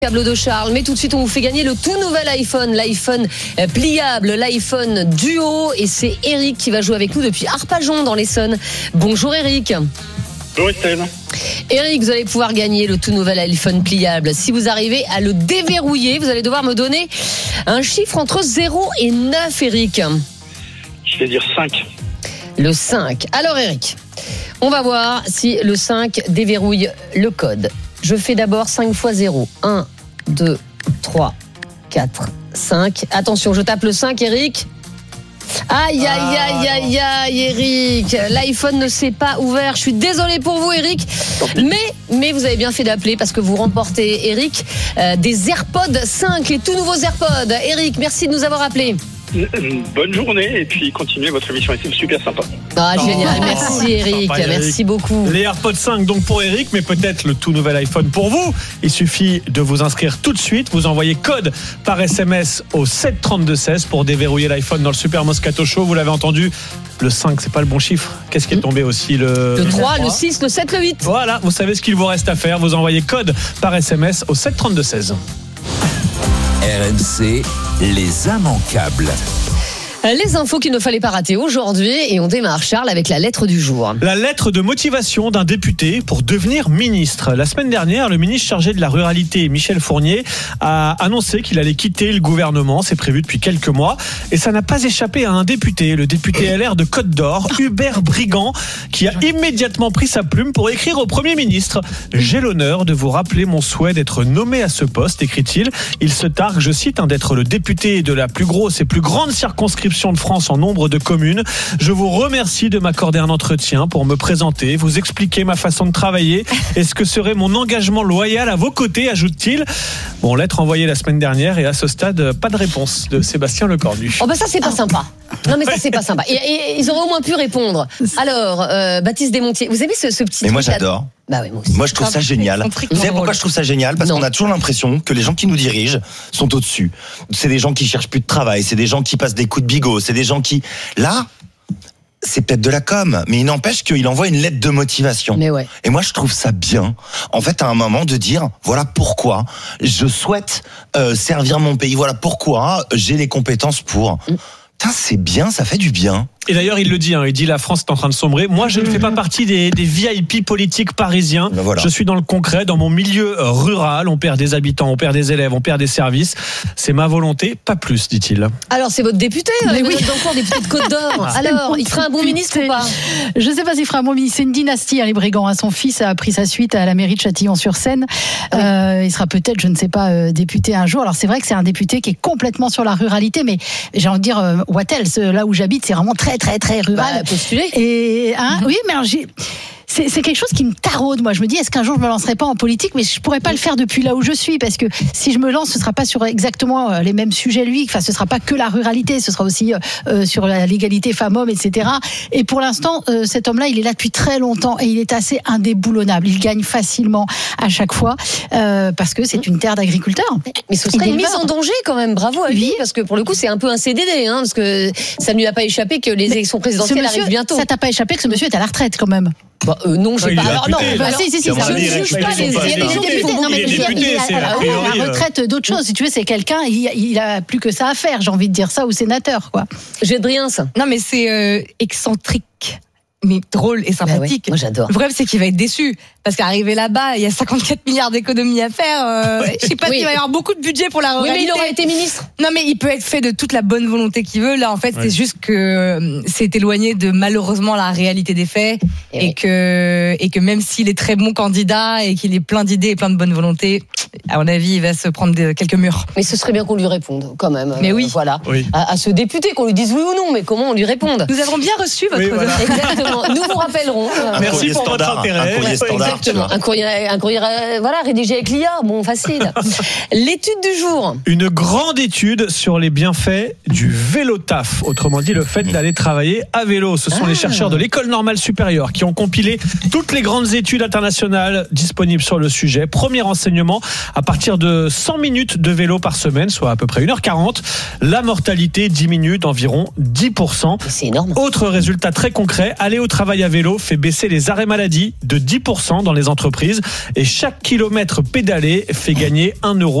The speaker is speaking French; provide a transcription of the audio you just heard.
Câble de Charles, mais tout de suite on vous fait gagner le tout nouvel iPhone, l'iPhone pliable, l'iPhone Duo, et c'est Eric qui va jouer avec nous depuis Arpajon dans l'Essonne. Bonjour Eric. Bonjour Estelle. Eric, vous allez pouvoir gagner le tout nouvel iPhone pliable. Si vous arrivez à le déverrouiller, vous allez devoir me donner un chiffre entre 0 et 9, Eric. Je vais dire 5. Le 5. Alors Eric, on va voir si le 5 déverrouille le code. Je fais d'abord 5 fois 0. 1, 2, 3, 4, 5. Attention, je tape le 5, Eric. Aïe, aïe, aïe, aïe, aïe, Eric. L'iPhone ne s'est pas ouvert. Je suis désolé pour vous, Eric. Mais vous avez bien fait d'appeler parce que vous remportez, Eric, des AirPods 5, les tout nouveaux AirPods. Eric, merci de nous avoir appelés. Bonne journée et puis continuez votre émission, c'est super sympa. Ah, génial, merci Eric, sympa, merci beaucoup. Les AirPods 5 donc pour Eric, mais peut-être le tout nouvel iPhone pour vous. Il suffit de vous inscrire tout de suite. Vous envoyez code par SMS au 732-16 pour déverrouiller l'iPhone dans le Super Moscato Show. Vous l'avez entendu, le 5, c'est pas le bon chiffre. Qu'est-ce qui est tombé aussi? Le 3, le 6, le 7, le 8. Voilà, vous savez ce qu'il vous reste à faire. Vous envoyez code par SMS au 732-16. RMC, les immanquables. Les infos qu'il ne fallait pas rater aujourd'hui, et on démarre, Charles, avec la lettre du jour. La lettre de motivation d'un député pour devenir ministre. La semaine dernière, le ministre chargé de la ruralité, Michel Fournier, a annoncé qu'il allait quitter le gouvernement. C'est prévu depuis quelques mois. Et ça n'a pas échappé à un député, le député LR de Côte d'Or, Hubert Brigand, qui a immédiatement pris sa plume pour écrire au Premier ministre. « J'ai l'honneur de vous rappeler mon souhait d'être nommé à ce poste », écrit-il. Il se targue, je cite, d'être le député de la plus grosse et plus grande circonscription de France en nombre de communes. Je vous remercie de m'accorder un entretien pour me présenter, vous expliquer ma façon de travailler et ce que serait mon engagement loyal à vos côtés, ajoute-t-il. Bon, lettre envoyée la semaine dernière et à ce stade, pas de réponse de Sébastien Lecornu. Oh bah ça c'est pas sympa. Non mais ça c'est pas sympa. Et ils auraient au moins pu répondre. Alors, Baptiste Desmontiers, vous avez ce petit... Mais moi j'adore. Bah oui, moi aussi. Moi je trouve ça génial. Vous savez pourquoi je trouve ça génial? Parce qu'on a toujours l'impression que les gens qui nous dirigent sont au-dessus. C'est des gens qui cherchent plus de travail, c'est des gens qui passent des coups de bigot, c'est des gens qui... Là, c'est peut-être de la com, mais il n'empêche qu'il envoie une lettre de motivation. Mais ouais. Et moi je trouve ça bien, en fait, à un moment de dire, voilà pourquoi je souhaite servir mon pays, voilà pourquoi j'ai les compétences pour... Putain, c'est bien, ça fait du bien. Et d'ailleurs, il le dit, il dit la France est en train de sombrer. Moi, je ne fais pas partie des VIP politiques parisiens. Ben voilà. Je suis dans le concret, dans mon milieu rural. On perd des habitants, on perd des élèves, on perd des services. C'est ma volonté, pas plus, dit-il. Alors, c'est votre député, Mais oui. encore député de Côte d'Or. Alors, il fera un bon ministre ou pas? Je ne sais pas s'il fera un bon ministre. C'est une dynastie, les Brigands. Son fils a pris sa suite à la mairie de Châtillon-sur-Seine. Il sera peut-être, je ne sais pas, député un jour. Alors, c'est vrai que c'est un député qui est complètement sur la ruralité, mais j'ai envie de dire, what else, là où j'habite, c'est vraiment très, très, très rural. Postuler. Et oui, mais alors c'est quelque chose qui me taraude. Moi, je me dis, est-ce qu'un jour je me lancerai pas en politique? Mais je pourrais pas le faire depuis là où je suis, parce que si je me lance, ce sera pas sur exactement les mêmes sujets lui. Enfin, ce sera pas que la ruralité, ce sera aussi sur l'égalité femmes-hommes, etc. Et pour l'instant, cet homme-là, il est là depuis très longtemps et il est assez indéboulonnable. Il gagne facilement à chaque fois parce que c'est une terre d'agriculteurs. Mais ce serait une mise en danger quand même. Bravo à lui, parce que pour le coup, c'est un peu un CDD, parce que ça ne lui a pas échappé que les élections présidentielles arrivent bientôt. Ça t'a pas échappé que ce monsieur est à la retraite quand même? Non, j'ai pas. Alors non, si, je ne juge pas les députés. Non, mais la retraite d'autre chose. Si tu veux, c'est quelqu'un, il a plus que ça à faire. J'ai envie de dire ça, ou sénateur, quoi. J'ai de rien, ça. Non, mais c'est excentrique, mais drôle et sympathique. Moi, j'adore. Le problème, c'est qu'il va être déçu. Parce qu'arriver là-bas, il y a 54 milliards d'économies à faire. Je sais pas s'il va y avoir beaucoup de budget pour la ruralité. Oui, mais il aurait été ministre. Non, mais il peut être fait de toute la bonne volonté qu'il veut. Là, en fait, c'est juste que c'est éloigné de malheureusement la réalité des faits. Et que même s'il est très bon candidat et qu'il est plein d'idées et plein de bonne volonté, à mon avis, il va se prendre quelques murs. Mais ce serait bien qu'on lui réponde, quand même. Mais oui. Voilà. Oui. À ce député, qu'on lui dise oui ou non, mais comment on lui réponde? Nous avons bien reçu votre... voilà. Exactement. Nous vous rappellerons. Merci pour votre intérêt. Un courrier standard. Exactement. Un courrier, voilà, rédigé avec l'IA. Bon, facile. L'étude du jour. Une grande étude sur les bienfaits du vélo-taf. Autrement dit, le fait d'aller travailler à vélo. Ce sont les chercheurs de l'École normale supérieure qui ont compilé toutes les grandes études internationales disponibles sur le sujet. Premier enseignement, à partir de 100 minutes de vélo par semaine, soit à peu près 1h40, la mortalité diminue d'environ 10%. C'est énorme. Autre résultat très concret, aller au travail à vélo fait baisser les arrêts maladie de 10% dans les entreprises et chaque kilomètre pédalé fait gagner 1 euro